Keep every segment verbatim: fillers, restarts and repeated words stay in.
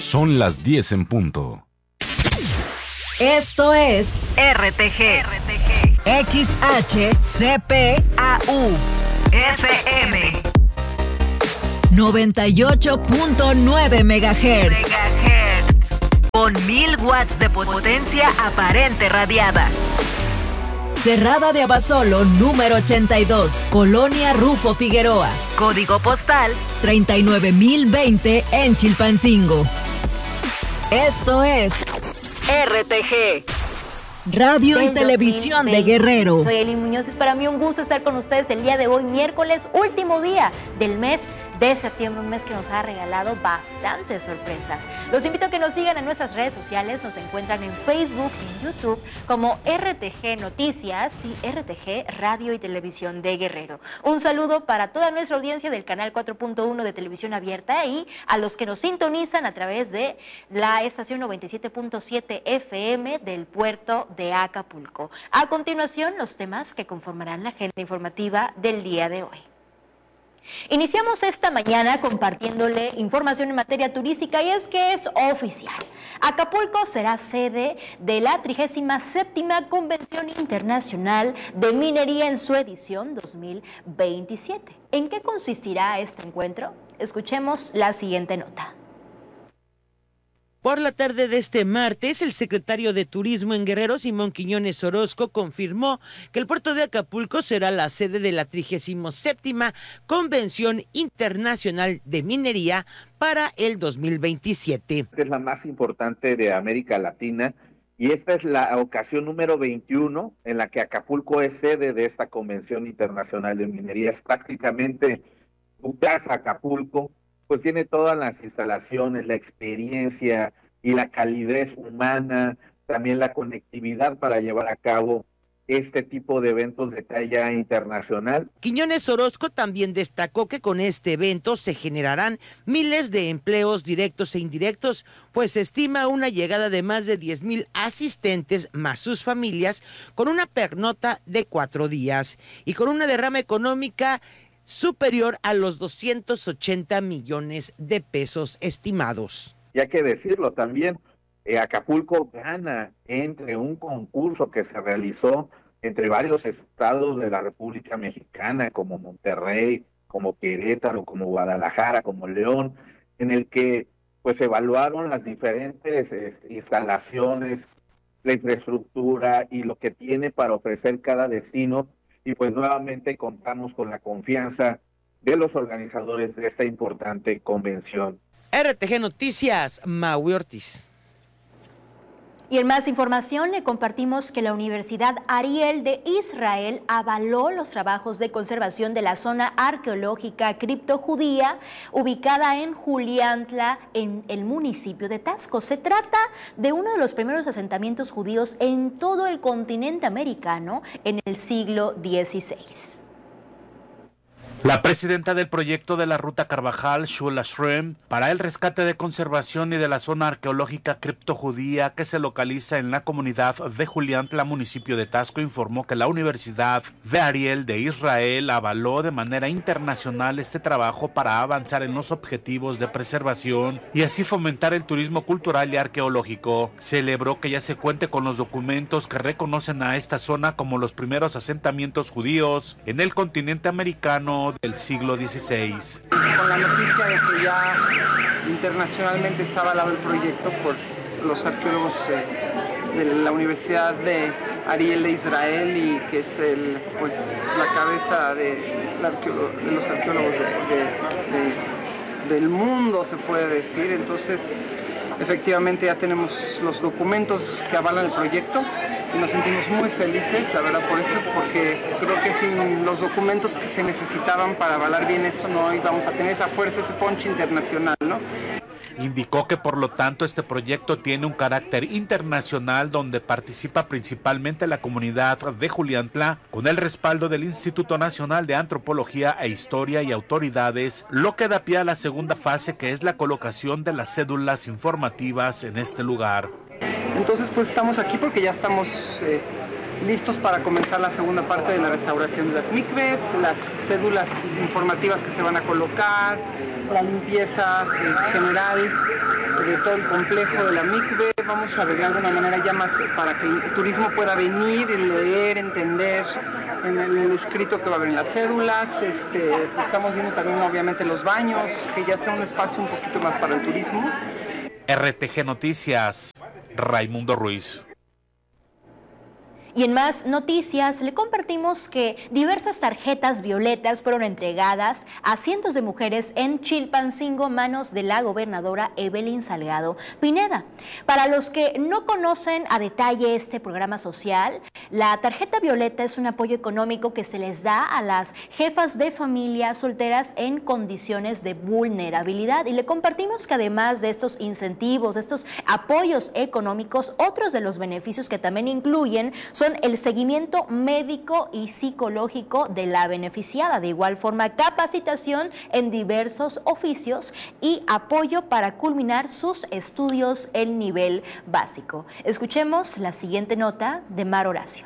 Son las diez en punto. Esto es R T G, R T G. X H C P A U F M noventa y ocho punto nueve megahertz. Con mil watts de potencia aparente radiada. Cerrada de Abasolo, número ochenta y dos, Colonia Rufo Figueroa. Código postal treinta y nueve mil veinte en Chilpancingo. Esto es R T G, Radio y Televisión de Guerrero. Soy Eli Muñoz, es para mí un gusto estar con ustedes el día de hoy, miércoles, último día del mes de septiembre, un mes que nos ha regalado bastantes sorpresas. Los invito a que nos sigan en nuestras redes sociales, nos encuentran en Facebook y en YouTube como R T G Noticias y R T G Radio y Televisión de Guerrero. Un saludo para toda nuestra audiencia del canal cuatro punto uno de Televisión Abierta y a los que nos sintonizan a través de la estación noventa y siete punto siete F M del puerto de Acapulco. A continuación, los temas que conformarán la agenda informativa del día de hoy. Iniciamos esta mañana compartiéndole información en materia turística y es que es oficial. Acapulco será sede de la trigésima séptima Convención Internacional de Minería en su edición dos mil veintisiete. ¿En qué consistirá este encuentro? Escuchemos la siguiente nota. Por la tarde de este martes, el secretario de Turismo en Guerrero, Simón Quiñones Orozco, confirmó que el puerto de Acapulco será la sede de la trigésima séptima Convención Internacional de Minería para el dos mil veintisiete. Es la más importante de América Latina y esta es la ocasión número veintiuno en la que Acapulco es sede de esta Convención Internacional de Minería. Es prácticamente tu casa, Acapulco. Pues tiene todas las instalaciones, la experiencia y la calidez humana, también la conectividad para llevar a cabo este tipo de eventos de talla internacional. Quiñones Orozco también destacó que con este evento se generarán miles de empleos directos e indirectos, pues se estima una llegada de más de diez mil asistentes más sus familias con una pernota de cuatro días y con una derrama económica superior a los doscientos ochenta millones de pesos estimados. Y hay que decirlo también, eh, Acapulco gana entre un concurso que se realizó entre varios estados de la República Mexicana, como Monterrey, como Querétaro, como Guadalajara, como León, en el que pues evaluaron las diferentes eh, instalaciones, la infraestructura y lo que tiene para ofrecer cada destino. Y pues nuevamente contamos con la confianza de los organizadores de esta importante convención. R T G Noticias, Maui Ortiz. Y en más información le compartimos que la Universidad Ariel de Israel avaló los trabajos de conservación de la zona arqueológica criptojudía ubicada en Juliantla, en el municipio de Taxco. Se trata de uno de los primeros asentamientos judíos en todo el continente americano en el siglo dieciséis. La presidenta del proyecto de la Ruta Carvajal, Shula Shrem, para el rescate de conservación y de la zona arqueológica criptojudía que se localiza en la comunidad de Juliantla, municipio de Taxco, informó que la Universidad de Ariel de Israel avaló de manera internacional este trabajo para avanzar en los objetivos de preservación y así fomentar el turismo cultural y arqueológico. Celebró que ya se cuente con los documentos que reconocen a esta zona como los primeros asentamientos judíos en el continente americano del siglo dieciséis. Con la noticia de que ya internacionalmente está avalado el proyecto por los arqueólogos eh, de la Universidad de Ariel de Israel y que es el, pues, la cabeza de, la arqueólogo, de los arqueólogos de, de, de, del mundo, se puede decir. Entonces, efectivamente ya tenemos los documentos que avalan el proyecto y nos sentimos muy felices, la verdad, por eso, porque creo que sin los documentos que se necesitaban para avalar bien esto no íbamos a tener esa fuerza, ese punch internacional, ¿no? Indicó que por lo tanto este proyecto tiene un carácter internacional donde participa principalmente la comunidad de Juliantla con el respaldo del Instituto Nacional de Antropología e Historia y autoridades, lo que da pie a la segunda fase, que es la colocación de las cédulas informativas en este lugar. Entonces pues estamos aquí porque ya estamos eh, listos para comenzar la segunda parte de la restauración de las mikves, las cédulas informativas que se van a colocar, la limpieza eh, general de todo el complejo de la Mikve. Vamos a arreglar de una manera ya más para que el turismo pueda venir, leer, entender en el, el escrito que va a haber en las cédulas. Este, estamos viendo también obviamente los baños, que ya sea un espacio un poquito más para el turismo. R T G Noticias, Raimundo Ruiz. Y en más noticias, le compartimos que diversas tarjetas violetas fueron entregadas a cientos de mujeres en Chilpancingo, manos de la gobernadora Evelyn Salgado Pineda. Para los que no conocen a detalle este programa social, la tarjeta violeta es un apoyo económico que se les da a las jefas de familia solteras en condiciones de vulnerabilidad. Y le compartimos que además de estos incentivos, estos apoyos económicos, otros de los beneficios que también incluyen son el seguimiento médico y psicológico de la beneficiada, de igual forma capacitación en diversos oficios y apoyo para culminar sus estudios en nivel básico. Escuchemos la siguiente nota de Mar Horacio.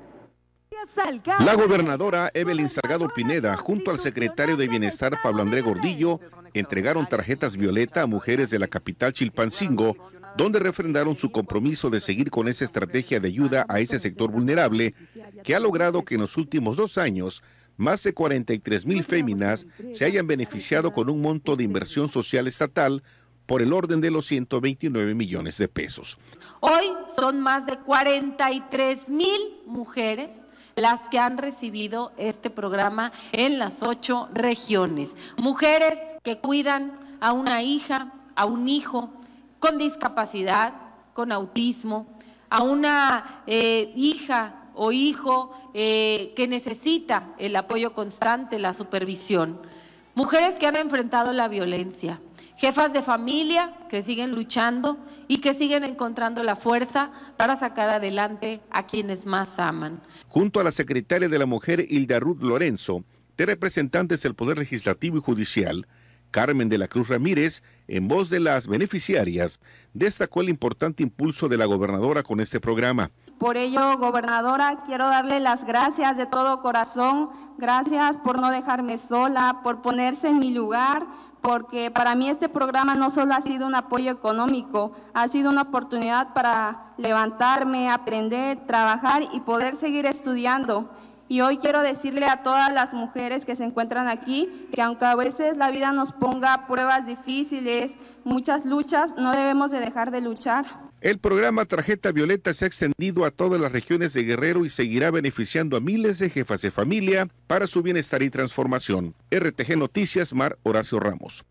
La gobernadora Evelyn Salgado Pineda, junto al secretario de Bienestar Pablo Andrés Gordillo, entregaron tarjetas violeta a mujeres de la capital Chilpancingo, donde refrendaron su compromiso de seguir con esa estrategia de ayuda a ese sector vulnerable, que ha logrado que en los últimos dos años más de cuarenta y tres mil féminas se hayan beneficiado con un monto de inversión social estatal por el orden de los ciento veintinueve millones de pesos. Hoy son más de cuarenta y tres mil mujeres las que han recibido este programa en las ocho regiones. Mujeres que cuidan a una hija, a un hijo con discapacidad, con autismo, a una eh, hija o hijo eh, que necesita el apoyo constante, la supervisión. Mujeres que han enfrentado la violencia, jefas de familia que siguen luchando y que siguen encontrando la fuerza para sacar adelante a quienes más aman. Junto a la secretaria de la Mujer, Hilda Ruth Lorenzo, de representantes del Poder Legislativo y Judicial, Carmen de la Cruz Ramírez, en voz de las beneficiarias, destacó el importante impulso de la gobernadora con este programa. Por ello, gobernadora, quiero darle las gracias de todo corazón. Gracias por no dejarme sola, por ponerse en mi lugar, porque para mí este programa no solo ha sido un apoyo económico, ha sido una oportunidad para levantarme, aprender, trabajar y poder seguir estudiando. Y hoy quiero decirle a todas las mujeres que se encuentran aquí que aunque a veces la vida nos ponga pruebas difíciles, muchas luchas, no debemos de dejar de luchar. El programa Tarjeta Violeta se ha extendido a todas las regiones de Guerrero y seguirá beneficiando a miles de jefas de familia para su bienestar y transformación. R T G Noticias, Mar Horacio Ramos.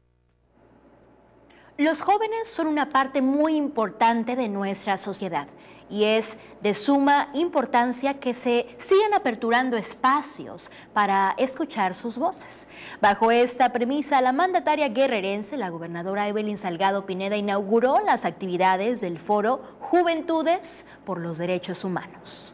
Los jóvenes son una parte muy importante de nuestra sociedad y es de suma importancia que se sigan aperturando espacios para escuchar sus voces. Bajo esta premisa, la mandataria guerrerense, la gobernadora Evelyn Salgado Pineda, inauguró las actividades del Foro Juventudes por los Derechos Humanos.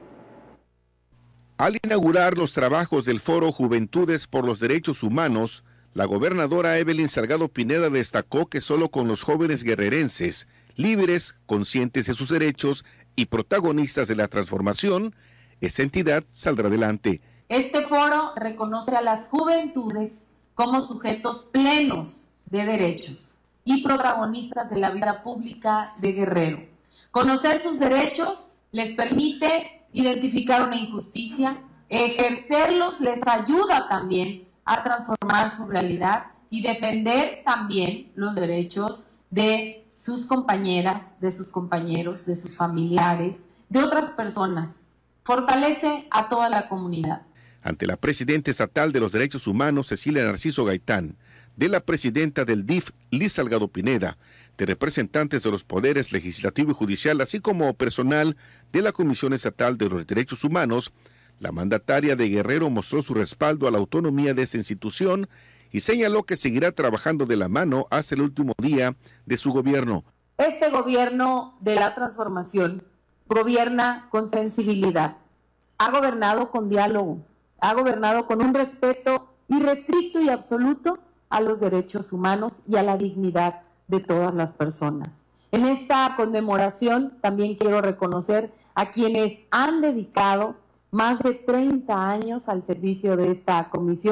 Al inaugurar los trabajos del Foro Juventudes por los Derechos Humanos, la gobernadora Evelyn Salgado Pineda destacó que solo con los jóvenes guerrerenses, libres, conscientes de sus derechos y protagonistas de la transformación, esta entidad saldrá adelante. Este foro reconoce a las juventudes como sujetos plenos de derechos y protagonistas de la vida pública de Guerrero. Conocer sus derechos les permite identificar una injusticia, ejercerlos les ayuda también a transformar su realidad y defender también los derechos de sus compañeras, de sus compañeros, de sus familiares, de otras personas. Fortalece a toda la comunidad. Ante la presidenta estatal de los Derechos Humanos, Cecilia Narciso Gaitán, de la presidenta del D I F, Liz Salgado Pineda, de representantes de los poderes legislativo y judicial, así como personal de la Comisión Estatal de los Derechos Humanos, la mandataria de Guerrero mostró su respaldo a la autonomía de esta institución y señaló que seguirá trabajando de la mano hasta el último día de su gobierno. Este gobierno de la transformación gobierna con sensibilidad, ha gobernado con diálogo, ha gobernado con un respeto irrestricto y absoluto a los derechos humanos y a la dignidad de todas las personas. En esta conmemoración también quiero reconocer a quienes han dedicado más de treinta años al servicio de esta comisión,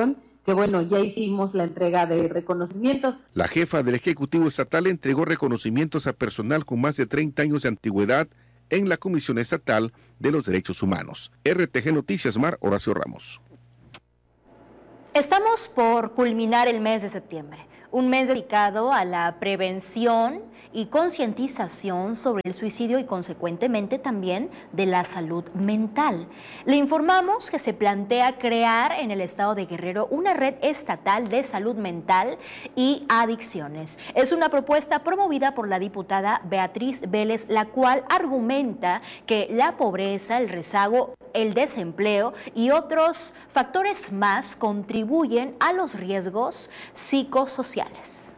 que bueno, ya hicimos la entrega de reconocimientos. La jefa del Ejecutivo Estatal entregó reconocimientos a personal con más de treinta años de antigüedad en la Comisión Estatal de los Derechos Humanos. R T G Noticias, Mar Horacio Ramos. Estamos por culminar el mes de septiembre, un mes dedicado a la prevención y concientización sobre el suicidio y consecuentemente también de la salud mental. Le informamos que se plantea crear en el estado de Guerrero una red estatal de salud mental y adicciones. Es una propuesta promovida por la diputada Beatriz Vélez, la cual argumenta que la pobreza, el rezago, el desempleo y otros factores más contribuyen a los riesgos psicosociales.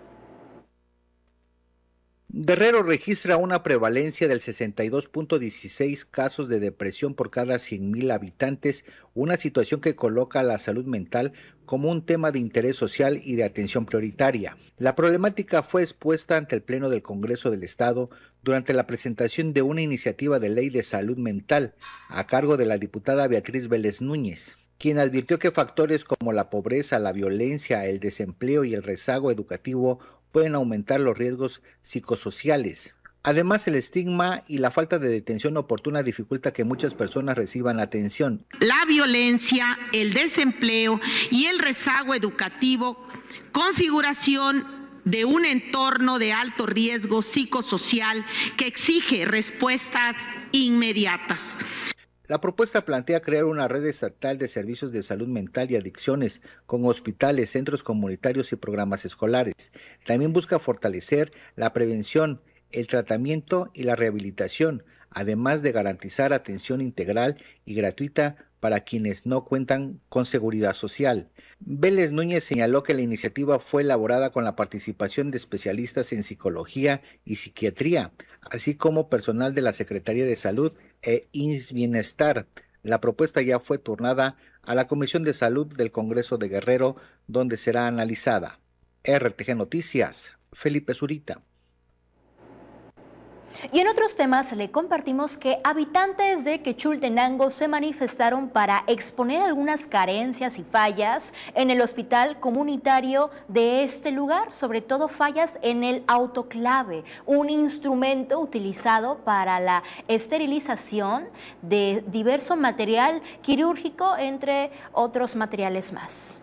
Guerrero registra una prevalencia del sesenta y dos punto dieciséis casos de depresión por cada cien mil habitantes, una situación que coloca la salud mental como un tema de interés social y de atención prioritaria. La problemática fue expuesta ante el Pleno del Congreso del Estado durante la presentación de una iniciativa de ley de salud mental a cargo de la diputada Beatriz Vélez Núñez, quien advirtió que factores como la pobreza, la violencia, el desempleo y el rezago educativo pueden aumentar los riesgos psicosociales. Además, el estigma y la falta de detención oportuna dificulta que muchas personas reciban atención. La violencia, el desempleo y el rezago educativo, configuración de un entorno de alto riesgo psicosocial que exige respuestas inmediatas. La propuesta plantea crear una red estatal de servicios de salud mental y adicciones con hospitales, centros comunitarios y programas escolares. También busca fortalecer la prevención, el tratamiento y la rehabilitación, además de garantizar atención integral y gratuita para quienes no cuentan con seguridad social. Vélez Núñez señaló que la iniciativa fue elaborada con la participación de especialistas en psicología y psiquiatría, así como personal de la Secretaría de Salud e I M S S Bienestar. La propuesta ya fue turnada a la Comisión de Salud del Congreso de Guerrero, donde será analizada. R T G Noticias, Felipe Zurita. Y en otros temas le compartimos que habitantes de Quechultenango se manifestaron para exponer algunas carencias y fallas en el hospital comunitario de este lugar, sobre todo fallas en el autoclave, un instrumento utilizado para la esterilización de diverso material quirúrgico, entre otros materiales más.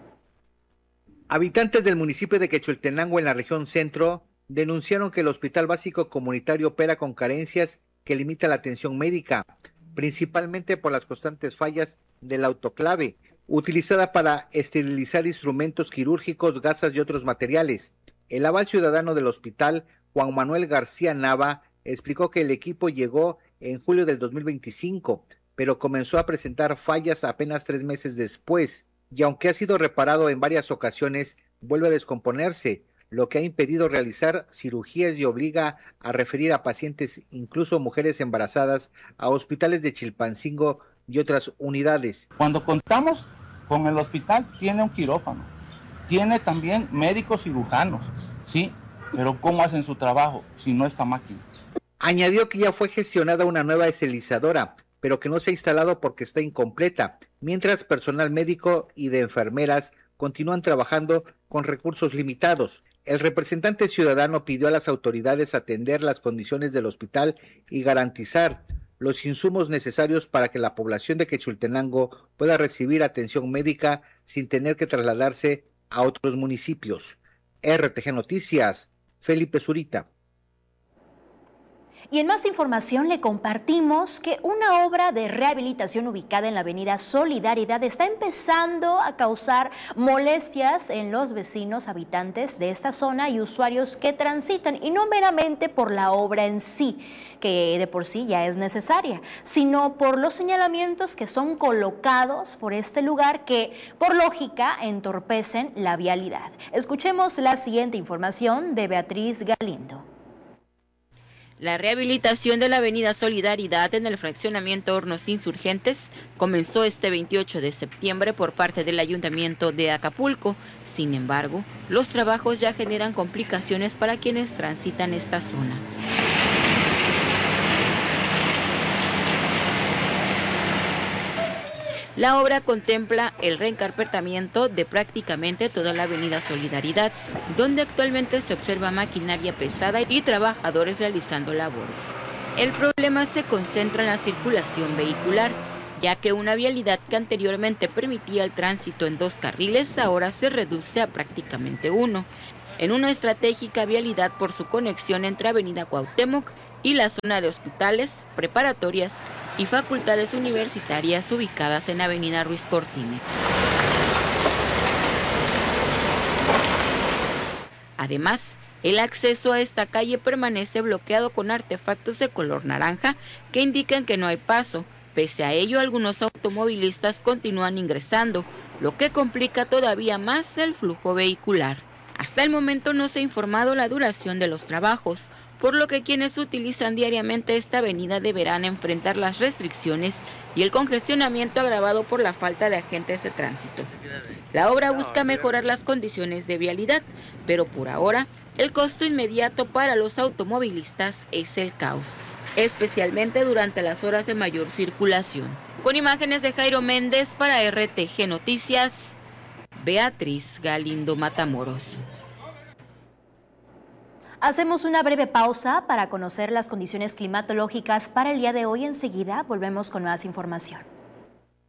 Habitantes del municipio de Quechultenango en la región centro denunciaron que el Hospital Básico Comunitario opera con carencias que limitan la atención médica, principalmente por las constantes fallas del autoclave, utilizada para esterilizar instrumentos quirúrgicos, gasas y otros materiales. El aval ciudadano del hospital, Juan Manuel García Nava, explicó que el equipo llegó en julio del dos mil veinticinco, pero comenzó a presentar fallas apenas tres meses después, y aunque ha sido reparado en varias ocasiones, vuelve a descomponerse, lo que ha impedido realizar cirugías y obliga a referir a pacientes, incluso mujeres embarazadas, a hospitales de Chilpancingo y otras unidades. Cuando contamos con el hospital, tiene un quirófano, tiene también médicos cirujanos, ¿sí? Pero ¿cómo hacen su trabajo si no está máquina? Añadió que ya fue gestionada una nueva esterilizadora, pero que no se ha instalado porque está incompleta, mientras personal médico y de enfermeras continúan trabajando con recursos limitados. El representante ciudadano pidió a las autoridades atender las condiciones del hospital y garantizar los insumos necesarios para que la población de Quechultenango pueda recibir atención médica sin tener que trasladarse a otros municipios. R T G Noticias, Felipe Zurita. Y en más información le compartimos que una obra de rehabilitación ubicada en la avenida Solidaridad está empezando a causar molestias en los vecinos habitantes de esta zona y usuarios que transitan, y no meramente por la obra en sí, que de por sí ya es necesaria, sino por los señalamientos que son colocados por este lugar que, por lógica, entorpecen la vialidad. Escuchemos la siguiente información de Beatriz Galindo. La rehabilitación de la avenida Solidaridad en el fraccionamiento Hornos Insurgentes comenzó este veintiocho de septiembre por parte del Ayuntamiento de Acapulco. Sin embargo, los trabajos ya generan complicaciones para quienes transitan esta zona. La obra contempla el reencarpetamiento de prácticamente toda la avenida Solidaridad, donde actualmente se observa maquinaria pesada y trabajadores realizando labores. El problema se concentra en la circulación vehicular, ya que una vialidad que anteriormente permitía el tránsito en dos carriles ahora se reduce a prácticamente uno, en una estratégica vialidad por su conexión entre Avenida Cuauhtémoc y la zona de hospitales, preparatorias y facultades universitarias ubicadas en Avenida Ruiz Cortines. Además, el acceso a esta calle permanece bloqueado con artefactos de color naranja que indican que no hay paso. Pese a ello, algunos automovilistas continúan ingresando, lo que complica todavía más el flujo vehicular. Hasta el momento no se ha informado la duración de los trabajos, por lo que quienes utilizan diariamente esta avenida deberán enfrentar las restricciones y el congestionamiento agravado por la falta de agentes de tránsito. La obra busca mejorar las condiciones de vialidad, pero por ahora el costo inmediato para los automovilistas es el caos, especialmente durante las horas de mayor circulación. Con imágenes de Jairo Méndez para R T G Noticias, Beatriz Galindo Matamoros. Hacemos una breve pausa para conocer las condiciones climatológicas para el día de hoy. Enseguida volvemos con más información.